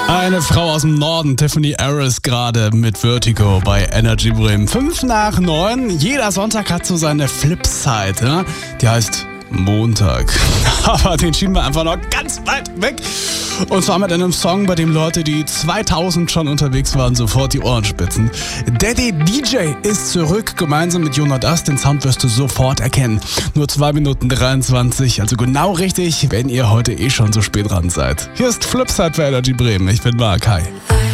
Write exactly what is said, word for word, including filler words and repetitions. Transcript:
Eine Frau aus dem Norden, Tiffany Harris, gerade mit Vertigo bei Energy Bremen. Fünf nach neun. Jeder Sonntag hat so seine Flipside, ja? Die heißt Montag. Aber den schieben wir einfach noch ganz weit weg. Und zwar mit einem Song, bei dem Leute, die zweitausend schon unterwegs waren, sofort die Ohren spitzen. Daddy D J ist zurück, gemeinsam mit Jonas Das. Den Sound wirst du sofort erkennen. Nur zwei Minuten dreiundzwanzig, also genau richtig, wenn ihr heute eh schon so spät dran seid. Hier ist Flipside für Energy Bremen. Ich bin Mark. Hi.